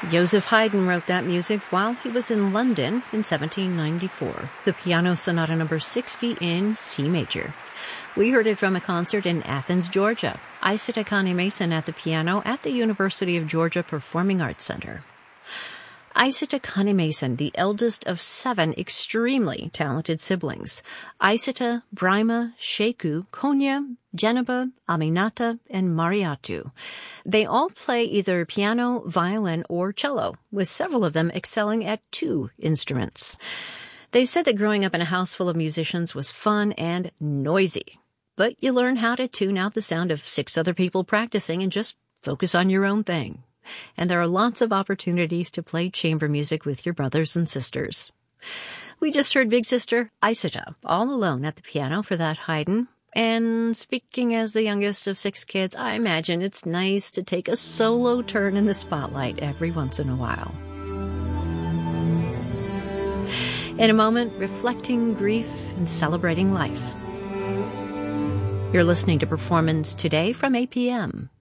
Joseph Haydn wrote that music while he was in London in 1794, the Piano Sonata No. 60 in C major. We heard it from a concert in Athens, Georgia. Isata Kane-Mason at the piano at the University of Georgia Performing Arts Center. Isata Kane-Mason, the eldest of 7 extremely talented siblings. Isata, Brima, Sheku, Konya, Geneba, Aminata, and Mariatu. They all play either piano, violin, or cello, with several of them excelling at 2 instruments. They said that growing up in a house full of musicians was fun and noisy. But you learn how to tune out the sound of 6 other people practicing and just focus on your own thing. And there are lots of opportunities to play chamber music with your brothers and sisters. We just heard big sister Isata all alone at the piano for that Haydn. And speaking as the youngest of 6 kids, I imagine it's nice to take a solo turn in the spotlight every once in a while. In a moment, reflecting grief and celebrating life. You're listening to Performance Today from APM.